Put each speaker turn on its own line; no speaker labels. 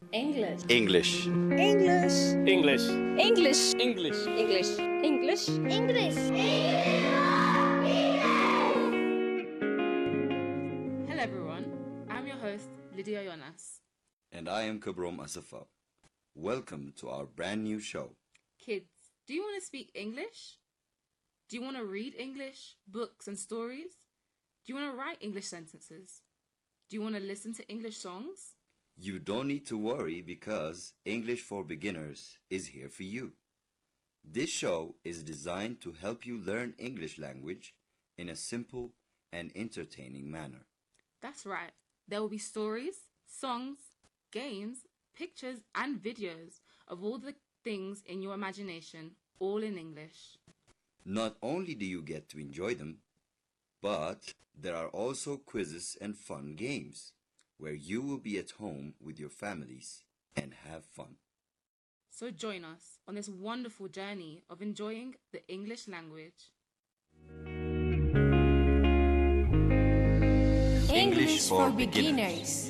English.
English.
English.
English.
English.
English.
English.
English.
English.
Hello everyone, I'm your host Lydia Jonas.
And I am Kabrom Asafa. Welcome to our brand new show.
Kids, do you want to speak English? Do you want to read English, books and stories? Do you want to write English sentences? Do you want to listen to English songs?
You don't need to worry because English for Beginners is here for you. This show is designed to help you learn English language in a simple and entertaining manner.
That's right. There will be stories, songs, games, pictures and videos of all the things in your imagination, all in English.
Not only do you get to enjoy them, but there are also quizzes and fun games where you will be at home with your families and have fun.
So join us on this wonderful journey of enjoying the English language.
English for Beginners.